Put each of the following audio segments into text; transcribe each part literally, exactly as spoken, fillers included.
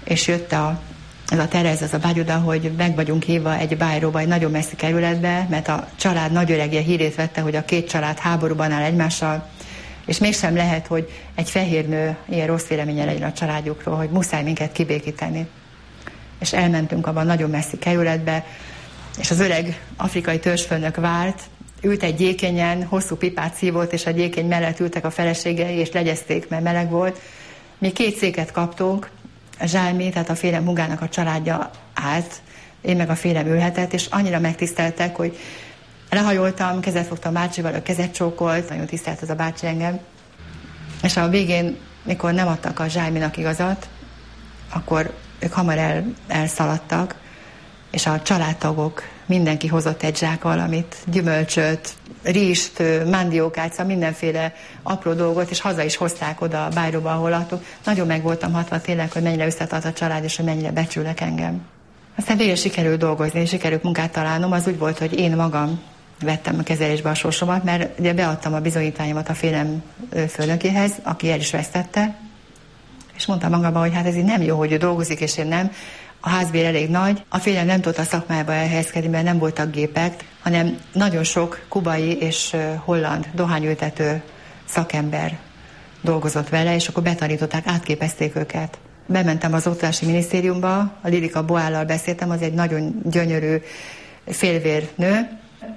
és jött a, ez a Terez, az a bágyoda, hogy meg vagyunk hívva egy bájróba, egy nagyon messzi kerületbe, mert a család nagyöregje hírét vette, hogy a két család háborúban áll egymással, és mégsem lehet, hogy egy fehér nő ilyen rossz véleménye legyen a családjukról, hogy muszáj minket kibékíteni. És elmentünk abban nagyon messzi kerületbe, és az öreg afrikai törzsfőnök várt, ült egy gyékényen, hosszú pipát szívott, és a gyékény mellett ültek a feleségei, és legyezték, mert meleg volt. Mi két széket kaptunk, a Zsálmi, tehát a férjem húgának a családja állt, én meg a férjem ülhetett, és annyira megtiszteltek, hogy lehajoltam, kezet fogtam a bácsival, a kezet csókolt, nagyon tisztelt az a bácsi engem. És a végén, mikor nem adtak a Zsálminak igazat, akkor ők hamar el, elszaladtak, és a családtagok, mindenki hozott egy zsák valamit, gyümölcsöt, rizst, mándiókát, szóval mindenféle apró dolgot, és haza is hozták oda a bájróba, ahol laktuk. Nagyon meg voltam hatva tényleg, hogy mennyire összetart a család, és hogy mennyire becsülnek engem. Aztán végre sikerült dolgozni, sikerült munkát találnom. Az úgy volt, hogy én magam vettem a kezelésbe a sorsomat, mert ugye beadtam a bizonyítványomat a férjem főnökéhez, aki el is vesztette, és mondtam magamban, hogy hát ez így nem jó, hogy ő dolgozik, és én nem. A házbér elég nagy, a férjem nem tudta a szakmájába elhelyezkedni, mert nem voltak gépek, hanem nagyon sok kubai és holland dohányültető szakember dolgozott vele, és akkor betanították, átképezték őket. Bementem az Oktatási Minisztériumba, a Lilika Boállal beszéltem, az egy nagyon gyönyörű félvér nő.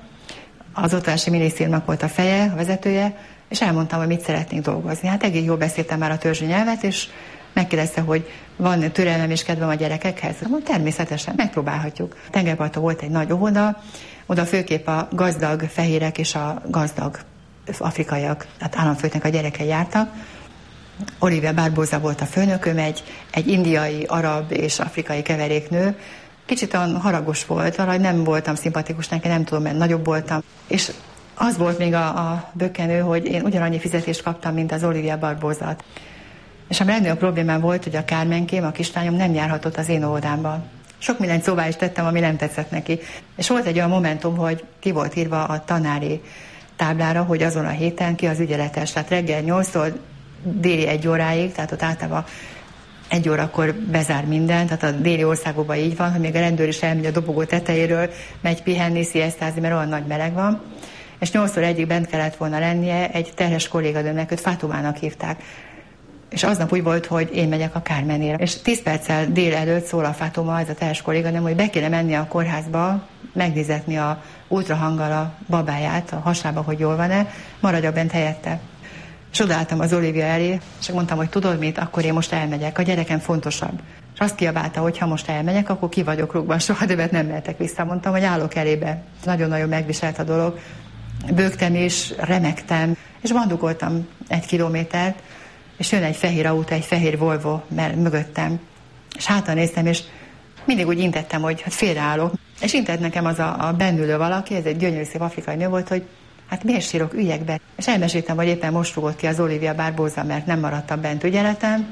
Az Oktatási Minisztériumnak volt a feje, a vezetője, és elmondtam, hogy mit szeretnénk dolgozni. Hát egész jól beszéltem már a törzsi nyelvet, és megkérdezte, hogy van türelmem és kedvem a gyerekekhez? Mondom, természetesen, megpróbálhatjuk. Tengerparton volt egy nagy óvoda, oda főképp a gazdag fehérek és a gazdag afrikaiak, tehát államfőtnek a gyerekei jártak. Olivia Barbosa volt a főnököm, egy, egy indiai, arab és afrikai keveréknő. Kicsit olyan haragos volt, valahogy nem voltam szimpatikus neki, nem tudom, mert nagyobb voltam. És az volt még a, a bökkenő, hogy én ugyanannyi fizetést kaptam, mint az Olivia Barbosa. És a legnagyobb problémám volt, hogy a Kármenkém, a kislányom nem járhatott az én óvodámban. Sok mindent szóvá is tettem, ami nem tetszett neki. És volt egy olyan momentum, hogy ki volt írva a tanári táblára, hogy azon a héten ki az ügyeletes. Tehát reggel nyolctól déli egy óráig, tehát ott általában egy órakor bezár minden, tehát a déli országokban így van, hogy még a rendőr is elmegy a dobogó tetejéről, megy pihenni, sziasztázni, mert olyan nagy meleg van. És nyolctól egyig bent kellett volna lennie egy terhes kolléganőmnek, őt Fátumának hívták. És aznap úgy volt, hogy én megyek a Kármenére. És tíz perccel dél előtt szól a Fátuma, ez a teljes kolléganőm, hogy be kéne menni a kórházba, megnézetni a ultrahanggal a babáját, a hasába, hogy jól van-e, maradjak bent helyette. És odaálltam az Olivia elé, és mondtam, hogy tudod mit, akkor én most elmegyek, a gyerekem fontosabb. És azt kiabálta, hogy ha most elmegyek, akkor ki vagyok rúgva, soha többet nem mehetek vissza. Mondtam, hogy állok elébe. Nagyon-nagyon megviselt a dolog. Bőgtem is, remegtem, és bandugoltam egy kilométert, és jön egy fehér autó, egy fehér Volvo mert mögöttem. És hátra néztem, és mindig úgy intettem, hogy hát félreállok. És intett nekem az a, a bennülő valaki, ez egy gyönyörű szép afrikai nő volt, hogy hát miért sírok, üljek be. És elmeséltem, hogy éppen most rúgott ki az Olivia Barbosa, mert nem maradtam bent ügyeletem.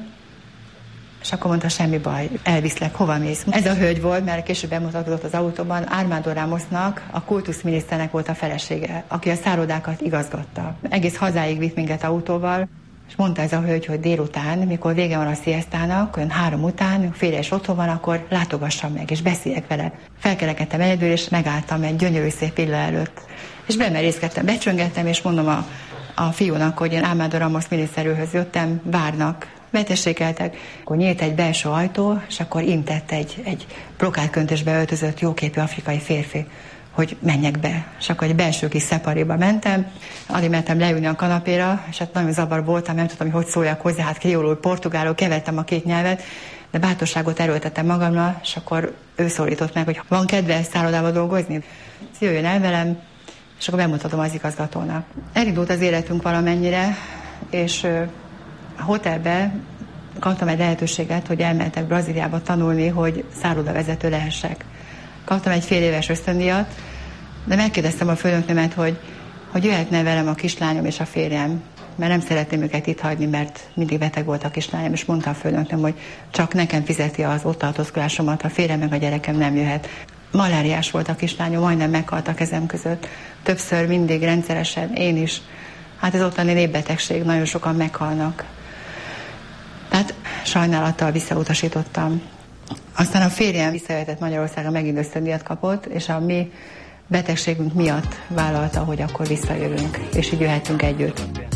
És akkor mondta, semmi baj, elviszlek, hova mész? Ez a hölgy volt, mert később bemutatkozott az autóban, Armando Ramosnak, a kultuszminiszternek volt a felesége, aki a szállodákat igazgatta. Egész hazáig vitt minket autóval, és mondta ez a hölgy, hogy délután, mikor vége van a sziasztának, olyan három után, félre és otthon van, akkor látogassam meg, és beszéljek vele. Felkerekedtem egyedül, és megálltam egy gyönyörű szép villa előtt. És bemerészkedtem, becsöngettem, és mondom a, a fiúnak, hogy én Armando Ramos miniszterőhöz jöttem, várnak, betessékeltek. Akkor nyílt egy belső ajtó, és akkor intett egy, egy brokátköntésbe öltözött jóképű afrikai férfi, hogy menjek be. És akkor egy belső kis szeparéba mentem, addig mentem leülni a kanapéra, és hát nagyon zavarba voltam, nem tudtam, hogy hogy szóljak hozzá, hát kriolul, portugálul, kevertem a két nyelvet, de bátorságot erőltettem magamra, és akkor ő szólított meg, hogy van kedve szállodába dolgozni, jöjjön el velem, és akkor bemutatom az igazgatónak. Elindult az életünk valamennyire, és a hotelbe kaptam egy lehetőséget, hogy elmentek Brazíliába tanulni, hogy szállodavezető lehessek. Kaptam egy fél éves ösztöndíjat, de megkérdeztem a főnöknőmet, hogy, hogy jöhetne velem a kislányom és a férjem, mert nem szeretném őket itt hagyni, mert mindig beteg volt a kislányom, és mondta a főnöknőm, hogy csak nekem fizeti az ott tartózkodásomat, a férjem meg a gyerekem nem jöhet. Maláriás volt a kislányom, majdnem meghalt a kezem között. Többször, mindig, rendszeresen, én is. Hát ez ottani népbetegség, nagyon sokan meghalnak. Tehát sajnálattal visszautasítottam. Aztán a férjem visszajöhetett Magyarországra, megint ösztöndíjat kapott, és a mi betegségünk miatt vállalta, hogy akkor visszajövünk, és így jöhetünk együtt.